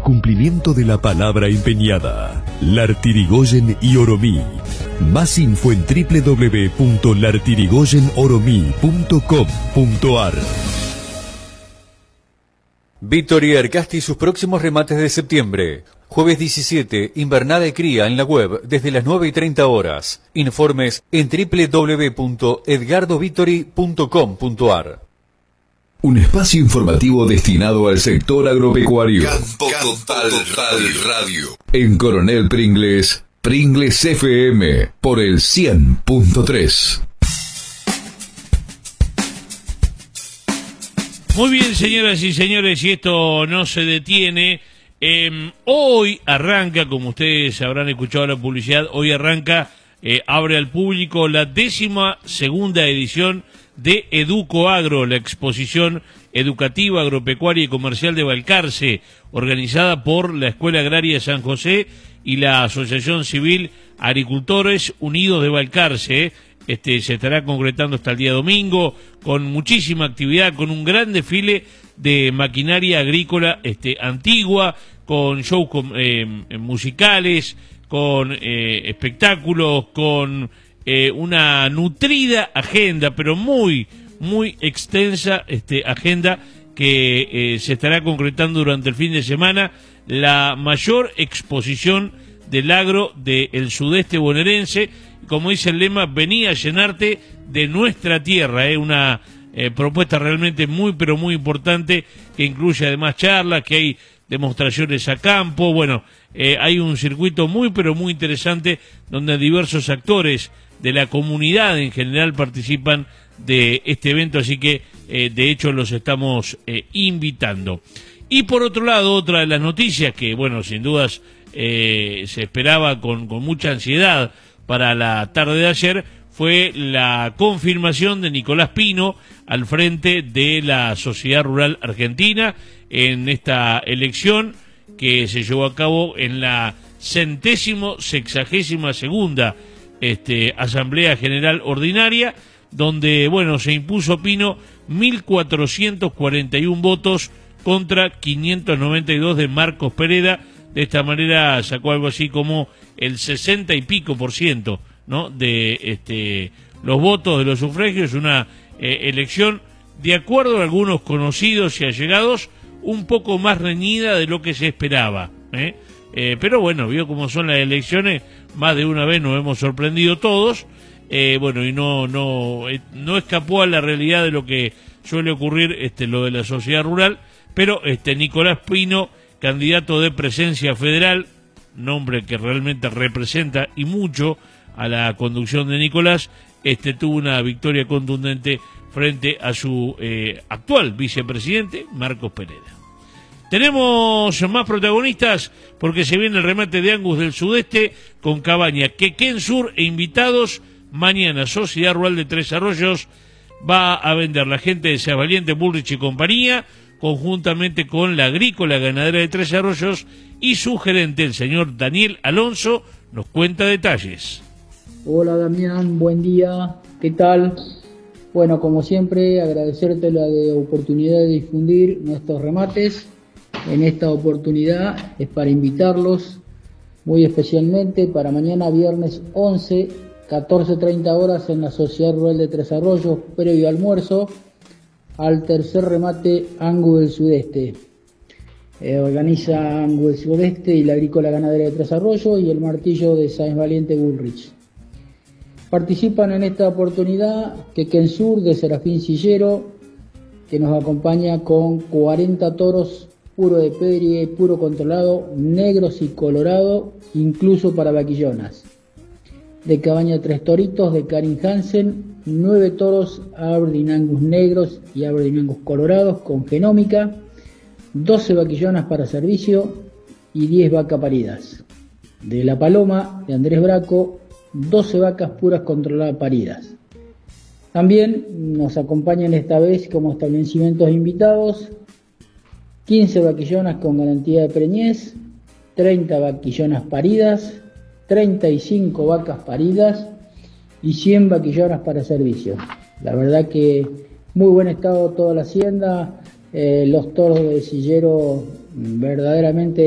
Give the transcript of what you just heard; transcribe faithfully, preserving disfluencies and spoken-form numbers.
cumplimiento de la palabra empeñada. Lartirigoyen y Oromí. Más info en doble u doble u doble u punto lartirigoyen oromí punto com punto ar. Víctor y Ercasti y sus próximos remates de septiembre. Jueves diecisiete, invernada y cría en la web desde las nueve y treinta horas. Informes en doble u doble u doble u punto edgardo vittori punto com punto ar. Un espacio informativo destinado al sector agropecuario. Campo Total Radio. En Coronel Pringles, Pringles F M, por el cien punto tres. Muy bien, señoras y señores, y esto no se detiene. Eh, hoy arranca, como ustedes habrán escuchado la publicidad, hoy arranca, eh, abre al público la décima segunda edición de Educoagro, la exposición educativa, agropecuaria y comercial de Balcarce, organizada por la Escuela Agraria de San José y la Asociación Civil Agricultores Unidos de Balcarce. Este, se estará concretando hasta el día domingo, con muchísima actividad, con un gran desfile de maquinaria agrícola este, antigua, con shows con, eh, musicales, con eh, espectáculos, con eh, una nutrida agenda, pero muy, muy extensa este, agenda que eh, se estará concretando durante el fin de semana, la mayor exposición del agro del sudeste bonaerense. Como dice el lema, venía a llenarte de nuestra tierra, ¿eh? una eh, propuesta realmente muy, pero muy importante, que incluye además charlas, que hay demostraciones a campo, bueno, eh, hay un circuito muy, pero muy interesante, donde diversos actores de la comunidad en general participan de este evento, así que eh, de hecho los estamos eh, invitando. Y por otro lado, otra de las noticias que, bueno, sin dudas eh, se esperaba con, con mucha ansiedad para la tarde de ayer, fue la confirmación de Nicolás Pino al frente de la Sociedad Rural Argentina en esta elección que se llevó a cabo en la centésimo sexagésima segunda este, Asamblea General Ordinaria, donde, bueno, se impuso Pino mil cuatrocientos cuarenta y uno votos contra quinientos noventa y dos de Marcos Pereda. De esta manera sacó algo así como el sesenta y pico por ciento, ¿no?, de este, los votos de los sufragios. Una eh, elección, de acuerdo a algunos conocidos y allegados, un poco más reñida de lo que se esperaba, ¿eh? Eh, pero bueno, vio cómo son las elecciones, más de una vez nos hemos sorprendido todos, eh, bueno, y no, no, eh, no escapó a la realidad de lo que suele ocurrir, este, lo de la sociedad rural, pero este, Nicolás Pino, candidato de Presencia Federal, nombre que realmente representa y mucho a la conducción de Nicolás, este tuvo una victoria contundente frente a su eh, actual vicepresidente, Marcos Pereda. Tenemos más protagonistas porque se viene el remate de Angus del Sudeste con Cabaña, Quequén Sur e invitados. Mañana Sociedad Rural de Tres Arroyos va a vender la gente de Seas Valiente, Bullrich y compañía, conjuntamente con la Agrícola Ganadera de Tres Arroyos, y su gerente, el señor Daniel Alonso, nos cuenta detalles. Hola Damián, buen día, ¿qué tal? Bueno, como siempre, agradecerte la de oportunidad de difundir nuestros remates. En esta oportunidad es para invitarlos muy especialmente para mañana viernes once, catorce treinta horas en la Sociedad Rural de Tres Arroyos, previo almuerzo, al tercer remate Angus del Sudeste. Eh, organiza Angus del Sudeste y la Agrícola Ganadera de Tres Arroyos y el Martillo de Sáenz Valiente Bullrich. Participan en esta oportunidad Quequén Sur de Serafín Sillero, que nos acompaña con cuarenta toros puro de pedrie, puro controlado, negros y colorado, incluso para vaquillonas. De Cabaña Tres Toritos de Karin Hansen, nueve toros Aberdeen Angus negros y Aberdeen Angus colorados con genómica, doce vaquillonas para servicio y diez vacas paridas. De La Paloma de Andrés Braco, doce vacas puras controladas paridas. También nos acompañan esta vez como establecimientos invitados quince vaquillonas con garantía de preñez, treinta vaquillonas paridas, treinta y cinco vacas paridas y cien vaquillonas para servicio. La verdad que muy buen estado toda la hacienda, eh, los toros de Sillero verdaderamente